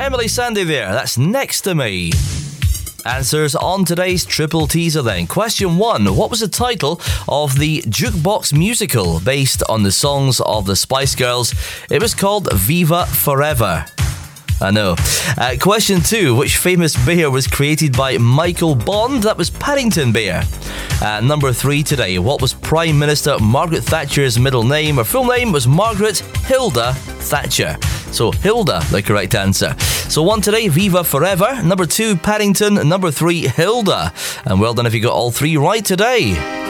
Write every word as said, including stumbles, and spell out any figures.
Emily Sandé there. That's Next to Me. Answers on today's triple teaser then. Question one. What was the title of the jukebox musical based on the songs of the Spice Girls? It was called Viva Forever. I know. Uh, question two. Which famous bear was created by Michael Bond? That was Paddington Bear. Uh, number three today. What was Prime Minister Margaret Thatcher's middle name? Her full name was Margaret Hilda Thatcher. So Hilda, the correct answer. So one today, Viva Forever. Number two, Paddington. Number three, Hilda. And well done if you got all three right today.